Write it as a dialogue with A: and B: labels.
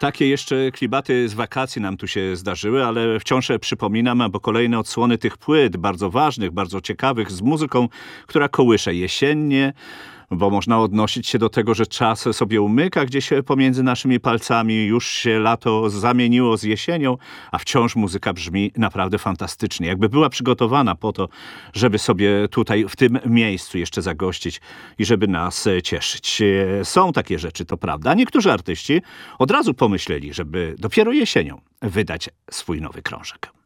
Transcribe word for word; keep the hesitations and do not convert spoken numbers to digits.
A: Takie jeszcze klimaty z wakacji nam tu się zdarzyły, ale wciąż przypominam, bo kolejne odsłony tych płyt, bardzo ważnych, bardzo ciekawych, z muzyką, która kołysze jesiennie, bo można odnosić się do tego, że czas sobie umyka gdzieś pomiędzy naszymi palcami, już się lato zamieniło z jesienią, a wciąż muzyka brzmi naprawdę fantastycznie. Jakby była przygotowana po to, żeby sobie tutaj w tym miejscu jeszcze zagościć i żeby nas cieszyć. Są takie rzeczy, to prawda. Niektórzy artyści od razu pomyśleli, żeby dopiero jesienią wydać swój nowy krążek.